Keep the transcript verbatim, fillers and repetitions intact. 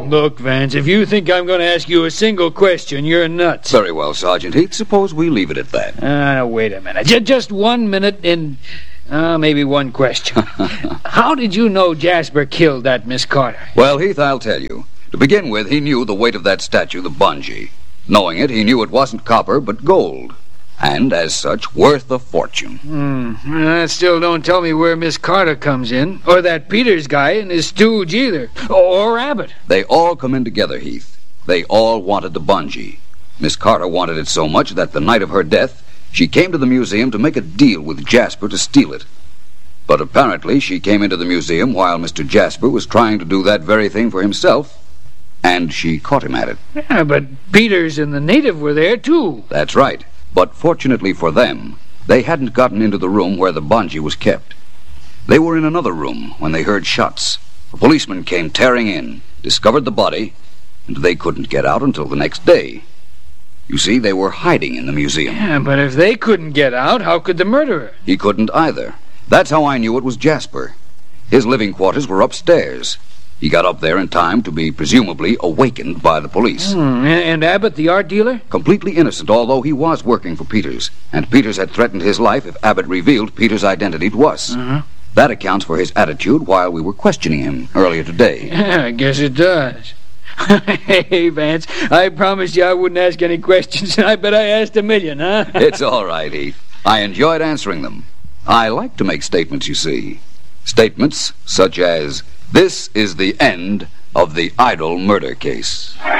Look, Vance, if you think I'm going to ask you a single question, you're nuts. Very well, Sergeant Heath. Suppose we leave it at that. Uh, wait a minute. J- just one minute and uh, maybe one question. How did you know Jasper killed that Miss Carter? Well, Heath, I'll tell you. To begin with, he knew the weight of that statue, the bungee. Knowing it, he knew it wasn't copper, but gold. And, as such, worth a fortune. Hmm. That still don't tell me where Miss Carter comes in, or that Peters guy and his stooge either, or Abbott. They all come in together, Heath. They all wanted the bungee. Miss Carter wanted it so much that the night of her death, she came to the museum to make a deal with Jasper to steal it. But apparently she came into the museum while Mister Jasper was trying to do that very thing for himself, and she caught him at it. Yeah, but Peters and the native were there, too. That's right. But fortunately for them, they hadn't gotten into the room where the bungee was kept. They were in another room when they heard shots. A policeman came tearing in, discovered the body, and they couldn't get out until the next day. You see, they were hiding in the museum. Yeah, but if they couldn't get out, how could the murderer? He couldn't either. That's how I knew it was Jasper. His living quarters were upstairs. He got up there in time to be presumably awakened by the police. Hmm. And Abbott, the art dealer? Completely innocent, although he was working for Peters. And Peters had threatened his life if Abbott revealed Peters' identity to us. Uh-huh. That accounts for his attitude while we were questioning him earlier today. Yeah, I guess it does. Hey, Vance, I promised you I wouldn't ask any questions, and I bet I asked a million, huh? It's all right, Heath. I enjoyed answering them. I like to make statements, you see. Statements such as, "This is the end of the Idol murder case."